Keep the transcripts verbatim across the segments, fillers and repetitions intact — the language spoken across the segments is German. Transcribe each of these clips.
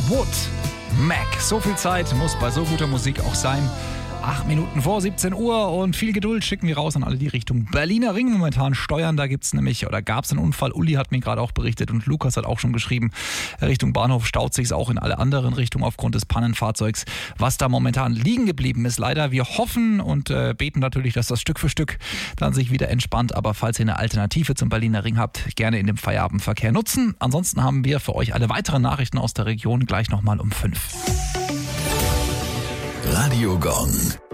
Wood, Mac. So viel Zeit muss bei so guter Musik auch sein. Acht Minuten vor siebzehn Uhr und viel Geduld schicken wir raus an alle, die Richtung Berliner Ring momentan steuern. Da gibt's nämlich, oder gab's einen Unfall. Uli hat mir gerade auch berichtet und Lukas hat auch schon geschrieben, Richtung Bahnhof staut sich's auch in alle anderen Richtungen aufgrund des Pannenfahrzeugs, was da momentan liegen geblieben ist. Leider, wir hoffen und äh, beten natürlich, dass das Stück für Stück dann sich wieder entspannt. Aber falls ihr eine Alternative zum Berliner Ring habt, gerne in dem Feierabendverkehr nutzen. Ansonsten haben wir für euch alle weiteren Nachrichten aus der Region gleich nochmal um fünf. Radio Gong.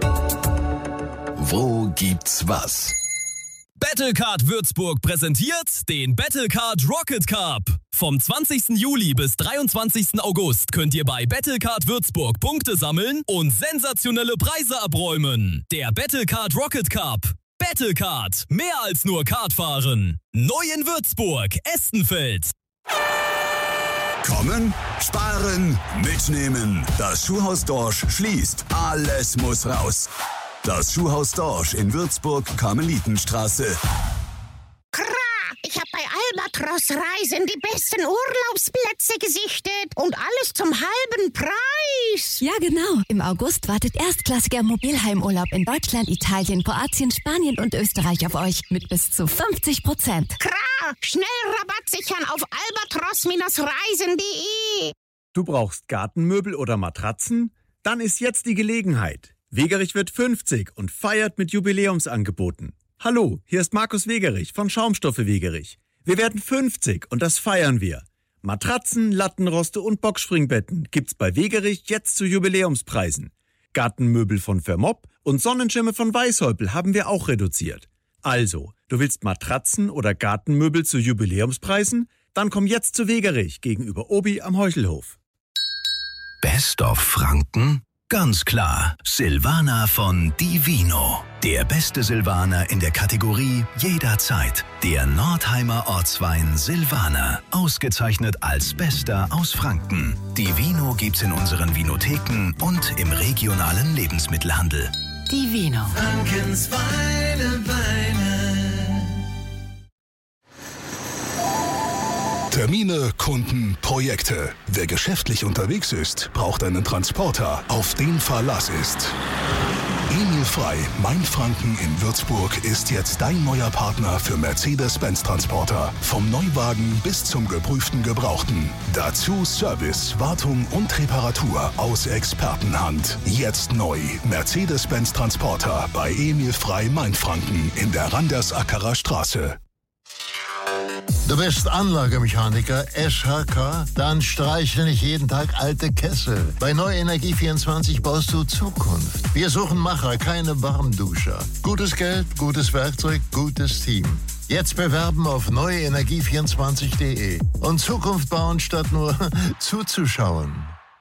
Wo gibt's was? Battlecard Würzburg präsentiert den Battlecard Rocket Cup. Vom zwanzigsten Juli bis dreiundzwanzigsten August könnt ihr bei Battlecard Würzburg Punkte sammeln und sensationelle Preise abräumen. Der Battlecard Rocket Cup. Battlecard. Mehr als nur Kartfahren. Neu in Würzburg, Estenfeld. Kommen, sparen, mitnehmen. Das Schuhhaus Dorsch schließt. Alles muss raus. Das Schuhhaus Dorsch in Würzburg, Karmelitenstraße. Ich habe bei Albatros Reisen die besten Urlaubsplätze gesichtet und alles zum halben Preis. Ja, genau. Im August wartet erstklassiger Mobilheimurlaub in Deutschland, Italien, Kroatien, Spanien und Österreich auf euch mit bis zu fünfzig Prozent. Klar, schnell Rabatt sichern auf albatros Reisen punkt de. Du brauchst Gartenmöbel oder Matratzen? Dann ist jetzt die Gelegenheit. Wegerich wird fünfzig und feiert mit Jubiläumsangeboten. Hallo, hier ist Markus Wegerich von Schaumstoffe Wegerich. Wir werden fünfzig und das feiern wir. Matratzen, Lattenroste und Boxspringbetten gibt's bei Wegerich jetzt zu Jubiläumspreisen. Gartenmöbel von Vermopp und Sonnenschirme von Weißhäupl haben wir auch reduziert. Also, du willst Matratzen oder Gartenmöbel zu Jubiläumspreisen? Dann komm jetzt zu Wegerich gegenüber Obi am Heuchelhof. Best of Franken? Ganz klar, Silvaner von Divino. Der beste Silvaner in der Kategorie jederzeit. Der Nordheimer Ortswein Silvaner. Ausgezeichnet als Bester aus Franken. Divino gibt's in unseren Vinotheken und im regionalen Lebensmittelhandel. Divino. Frankens Weine, Weine. Termine, Kunden, Projekte. Wer geschäftlich unterwegs ist, braucht einen Transporter, auf den Verlass ist. Emil Frei, Mainfranken in Würzburg, ist jetzt dein neuer Partner für Mercedes-Benz-Transporter. Vom Neuwagen bis zum geprüften Gebrauchten. Dazu Service, Wartung und Reparatur aus Expertenhand. Jetzt neu. Mercedes-Benz-Transporter bei Emil Frei, Mainfranken in der Randersackerer Straße. Du bist Anlagemechaniker, S H K? Dann streichle nicht jeden Tag alte Kessel. Bei Neue Energie vierundzwanzig baust du Zukunft. Wir suchen Macher, keine Warmduscher. Gutes Geld, gutes Werkzeug, gutes Team. Jetzt bewerben auf neue energie vierundzwanzig punkt de und Zukunft bauen, statt nur zuzuschauen.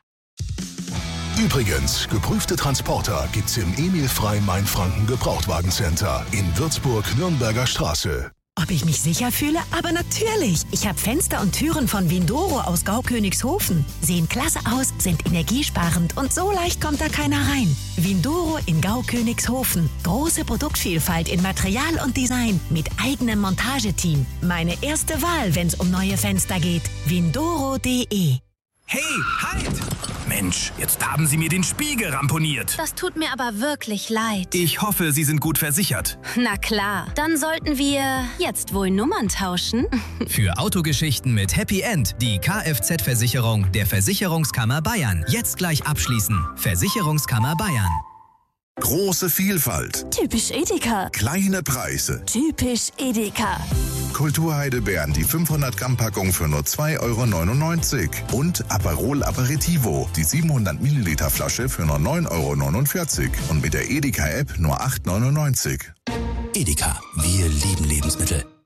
Übrigens, geprüfte Transporter gibt's im Emil Frei Mainfranken Gebrauchtwagencenter in Würzburg-Nürnberger Straße. Ob ich mich sicher fühle? Aber natürlich. Ich habe Fenster und Türen von Windoro aus Gaukönigshofen. Sehen klasse aus, sind energiesparend und so leicht kommt da keiner rein. Windoro in Gaukönigshofen. Große Produktvielfalt in Material und Design mit eigenem Montageteam. Meine erste Wahl, wenn es um neue Fenster geht. Windoro punkt de. Hey, halt! Mensch, jetzt haben Sie mir den Spiegel ramponiert. Das tut mir aber wirklich leid. Ich hoffe, Sie sind gut versichert. Na klar, dann sollten wir jetzt wohl Nummern tauschen. Für Autogeschichten mit Happy End die Kfz-Versicherung der Versicherungskammer Bayern. Jetzt gleich abschließen. Versicherungskammer Bayern. Große Vielfalt. Typisch Edeka. Kleine Preise. Typisch Edeka. Kulturheidelbeeren, die fünfhundert Gramm Packung für nur zwei Euro neunundneunzig. Und Aperol Aperitivo, die siebenhundert Milliliter Flasche für nur neun Euro neunundvierzig. Und mit der Edeka-App nur acht Euro neunundneunzig. Edeka, wir lieben Lebensmittel.